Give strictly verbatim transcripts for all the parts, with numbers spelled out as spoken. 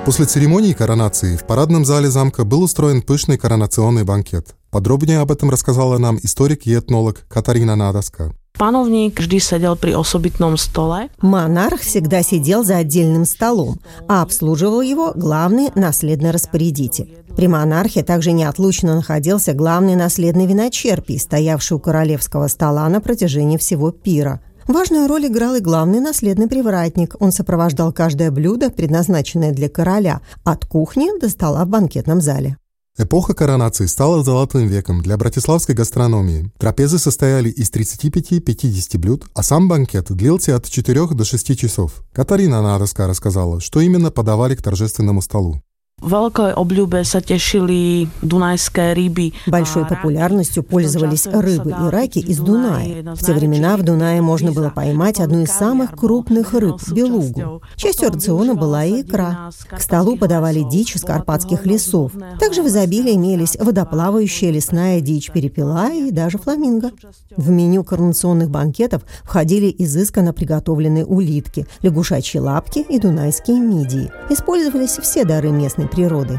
После церемонии коронации в парадном зале замка был устроен пышный коронационный банкет. Подробнее об этом рассказала нам историк и этнолог Катарина Надаска. Пановник vždy sedel pri osobitnom stole. Монарх всегда сидел за отдельным столом, а обслуживал его главный наследный распорядитель. При монархе также неотлучно находился главный наследный виночерпий, стоявший у королевского стола на протяжении всего пира. Важную роль играл и главный наследный привратник. Он сопровождал каждое блюдо, предназначенное для короля, от кухни до стола в банкетном зале. Эпоха коронации стала золотым веком для братиславской гастрономии. Трапезы состояли из тридцати пяти - пятидесяти блюд, а сам банкет длился от четырёх до шести часов. Катарина Надаска рассказала, что именно подавали к торжественному столу. Veľkej obľúbe sa tešili dunajské ryby. Большой популярностью пользовались рыбы и раки из Дуная. В те времена в Дунае можно было поймать одну из самых крупных рыб – белугу. Частью рациона была и икра. К столу подавали дичь из карпатских лесов. Также в изобилии имелись водоплавающая лесная дичь, перепела и даже фламинго. В меню коронационных банкетов входили изысканно приготовленные улитки, лягушачьи лапки и дунайские мидии. Использовались все дары местной природы.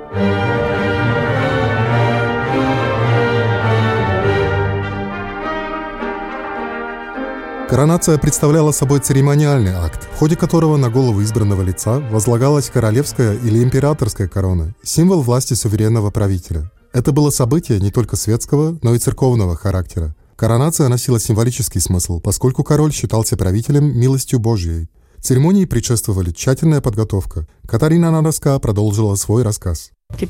Коронация представляла собой церемониальный акт, в ходе которого на голову избранного лица возлагалась королевская или императорская корона, символ власти суверенного правителя. Это было событие не только светского, но и церковного характера. Коронация носила символический смысл, поскольку король считался правителем милостью Божьей. Церемонии предшествовали тщательная подготовка. Катарина Надаска продолжила свой рассказ.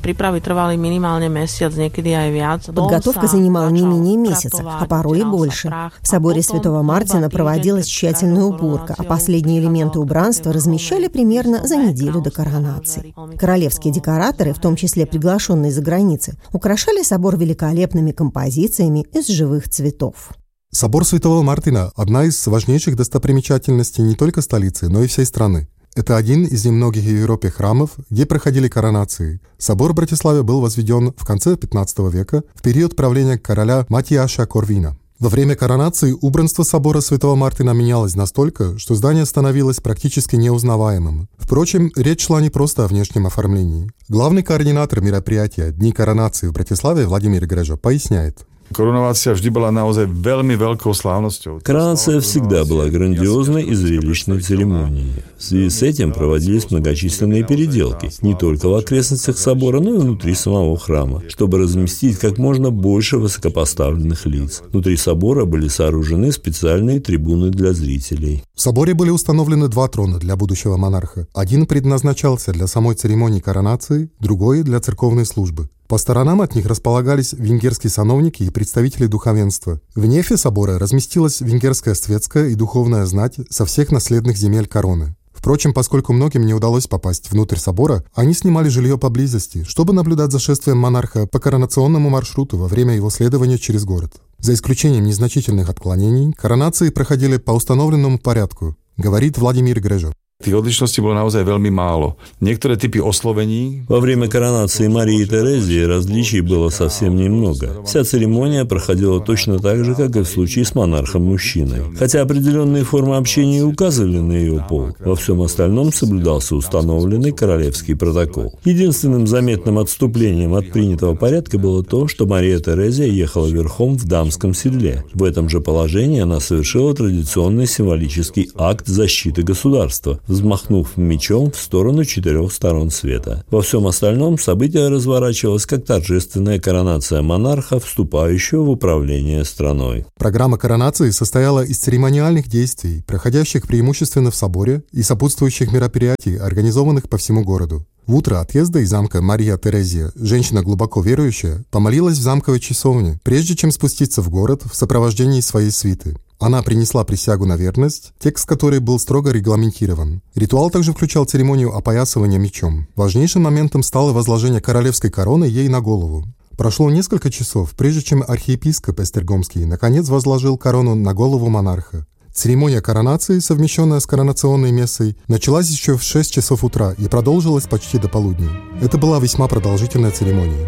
Подготовка занимала не менее месяца, а порой и больше. В соборе Святого Мартина проводилась тщательная уборка, а последние элементы убранства размещали примерно за неделю до коронации. Королевские декораторы, в том числе приглашенные из-за границы, украшали собор великолепными композициями из живых цветов. Собор Святого Мартина – одна из важнейших достопримечательностей не только столицы, но и всей страны. Это один из немногих в Европе храмов, где проходили коронации. Собор в Братиславе был возведен в конце пятнадцатого века, в период правления короля Матиаша Корвина. Во время коронации убранство собора Святого Мартина менялось настолько, что здание становилось практически неузнаваемым. Впрочем, речь шла не просто о внешнем оформлении. Главный координатор мероприятия «Дни коронации» в Братиславе Владимир Грежо поясняет. Короnácia vždy bola naozaj veľmi veľkou slávnosťou. Коронация всегда была грандиозной и зрелищной церемонией. В связи с этим проводились многочисленные переделки, не только в окрестностях собора, но и внутри самого храма, чтобы разместить как можно больше высокопоставленных лиц. Внутри собора были сооружены специальные трибуны для зрителей. В соборе были установлены два трона для будущего монарха. Один предназначался для самой церемонии коронации, другой – для церковной службы. По сторонам от них располагались венгерские сановники и представители духовенства. В нефе собора разместилась венгерская светская и духовная знать со всех наследных земель короны. Впрочем, поскольку многим не удалось попасть внутрь собора, они снимали жилье поблизости, чтобы наблюдать за шествием монарха по коронационному маршруту во время его следования через город. За исключением незначительных отклонений, коронации проходили по установленному порядку, говорит Владимир Грежо. Tých odlišností bolo naozaj veľmi málo. Niektoré typy oslovení... Во время коронации Марии Терезии различий было совсем немного. Вся церемония проходила точно так же, как и в случае с монархом-мужчиной. Хотя определенные формы общения указывали на ее пол, во всем остальном соблюдался установленный королевский протокол. Единственным заметным отступлением от принятого порядка было то, что Мария Терезия ехала верхом в дамском седле. В этом же положении она совершила традиционный символический акт защиты государства, взмахнув мечом в сторону четырех сторон света. Во всем остальном событие разворачивалось как торжественная коронация монарха, вступающего в управление страной. Программа коронации состояла из церемониальных действий, проходящих преимущественно в соборе, и сопутствующих мероприятий, организованных по всему городу. В утро отъезда из замка Мария Терезия, женщина глубоко верующая, помолилась в замковой часовне, прежде чем спуститься в город в сопровождении своей свиты. Она принесла присягу на верность, текст которой был строго регламентирован. Ритуал также включал церемонию опоясывания мечом. Важнейшим моментом стало возложение королевской короны ей на голову. Прошло несколько часов, прежде чем архиепископ Эстергомский наконец возложил корону на голову монарха. Церемония коронации, совмещенная с коронационной мессой, началась еще в шесть часов утра и продолжилась почти до полудня. Это была весьма продолжительная церемония.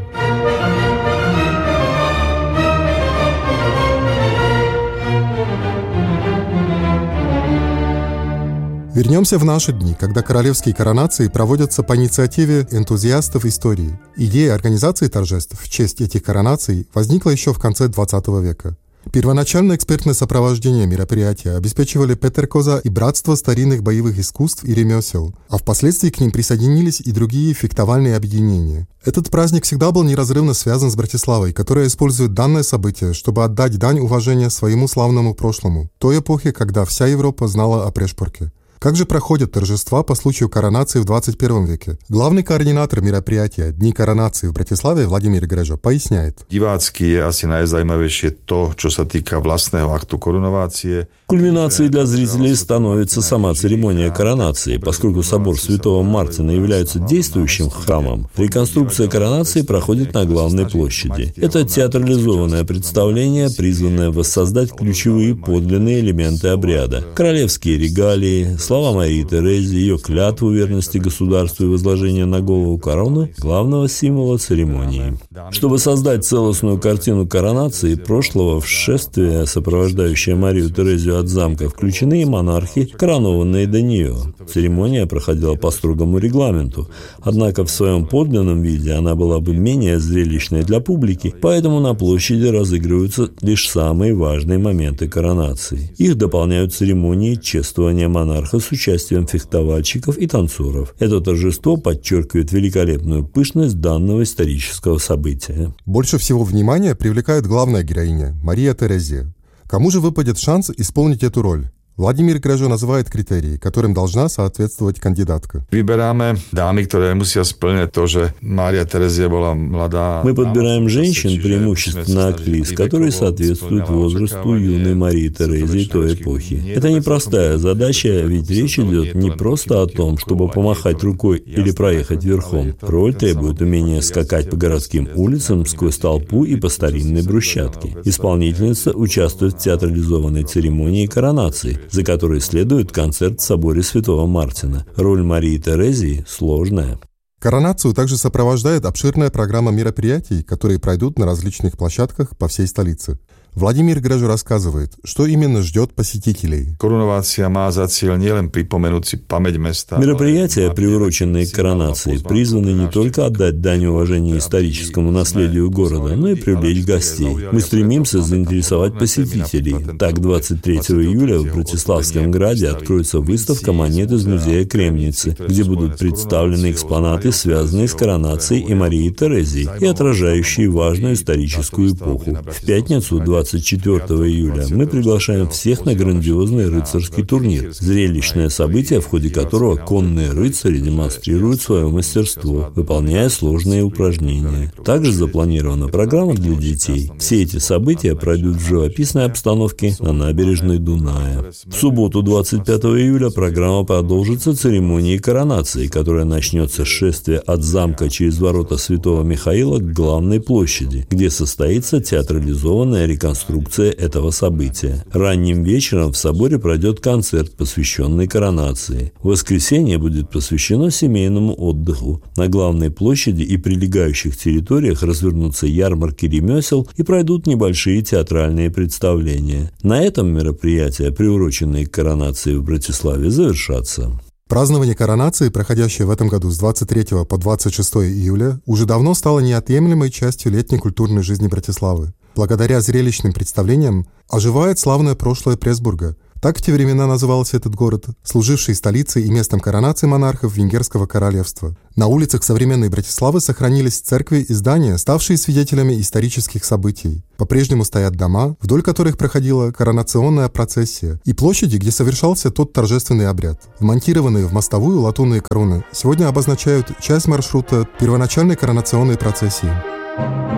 Вернемся в наши дни, когда королевские коронации проводятся по инициативе энтузиастов истории. Идея организации торжеств в честь этих коронаций возникла еще в конце двадцатого века. Первоначально экспертное сопровождение мероприятия обеспечивали Петер Коза и Братство старинных боевых искусств и ремесел, а впоследствии к ним присоединились и другие фехтовальные объединения. Этот праздник всегда был неразрывно связан с Братиславой, которая использует данное событие, чтобы отдать дань уважения своему славному прошлому, той эпохе, когда вся Европа знала о Прешпорке. Как же проходят торжества по случаю коронации в двадцать первом веке? Главный координатор мероприятия Дни коронации в Братиславе Владимир Грежо поясняет. Divácky je asi najzaujímavejšie to, čo sa týka vlastného aktu korunovácie. Кульминацией для зрителей становится сама церемония коронации. Поскольку собор Святого Мартина является действующим храмом, реконструкция коронации проходит на главной площади. Это театрализованное представление, призванное воссоздать ключевые подлинные элементы обряда. Королевские регалии, слова Марии Терезии, ее клятву верности государству и возложение на голову короны главного символа церемонии. Чтобы создать целостную картину коронации прошлого в шествие, сопровождающее Марию Терезию от замка, включены и монархи, коронованные до нее. Церемония проходила по строгому регламенту, однако в своем подлинном виде она была бы менее зрелищной для публики, поэтому на площади разыгрываются лишь самые важные моменты коронации. Их дополняют церемонии чествования монарха с участием фехтовальщиков и танцоров. Это торжество подчеркивает великолепную пышность данного исторического события. Больше всего внимания привлекает главная героиня – Мария Терезия. Кому же выпадет шанс исполнить эту роль? Владимир Грежо называет критерии, которым должна соответствовать кандидатка. Выбираем дамы, которые мусят сплнить то, что Мария Терезия была молода. Мы подбираем женщин, преимущественно актрис, которые соответствуют возрасту юной Марии Терезии той эпохи. Это непростая задача, ведь речь идет не просто о том, чтобы помахать рукой или проехать верхом. Роль требует умения скакать по городским улицам сквозь толпу и по старинной брусчатке. Исполнительница участвует в театрализованной церемонии коронации, за которой следует концерт в соборе Святого Мартина. Роль Марии Терезии сложная. Коронацию также сопровождает обширная программа мероприятий, которые пройдут на различных площадках по всей столице. Владимир Грежо рассказывает, что именно ждет посетителей. Мероприятия, приуроченные к коронации, призваны не только отдать дань уважения историческому наследию города, но и привлечь гостей. Мы стремимся заинтересовать посетителей. Так, двадцать третьего июля в Братиславском граде откроется выставка монет из музея Кремницы, где будут представлены экспонаты, связанные с коронацией и Марией Терезией и отражающие важную историческую эпоху. В пятницу, двадцать четвёртого июля, мы приглашаем всех на грандиозный рыцарский турнир, зрелищное событие, в ходе которого конные рыцари демонстрируют свое мастерство, выполняя сложные упражнения. Также запланирована программа для детей. Все эти события пройдут в живописной обстановке на набережной Дуная. В субботу, двадцать пятого июля, программа продолжится церемонией коронации, которая начнется с шествия от замка через ворота Святого Михаила к главной площади, где состоится театрализованная реконструкция этого события. Ранним вечером в соборе пройдет концерт, посвященный коронации. В воскресенье будет посвящено семейному отдыху. На главной площади и прилегающих территориях развернутся ярмарки ремесел и пройдут небольшие театральные представления. На этом мероприятия, приуроченные к коронации в Братиславе, завершатся. Празднование коронации, проходящее в этом году с двадцать третьего по двадцать шестое июля, уже давно стало неотъемлемой частью летней культурной жизни Братиславы. Благодаря зрелищным представлениям оживает славное прошлое Пресбурга. Так в те времена назывался этот город, служивший столицей и местом коронации монархов Венгерского королевства. На улицах современной Братиславы сохранились церкви и здания, ставшие свидетелями исторических событий. По-прежнему стоят дома, вдоль которых проходила коронационная процессия, и площади, где совершался тот торжественный обряд. Вмонтированные в мостовую латунные короны сегодня обозначают часть маршрута первоначальной коронационной процессии.